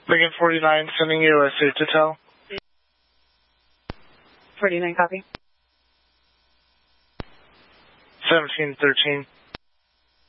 Lincoln 49, sending you a safe to tell. 49, copy. 1713.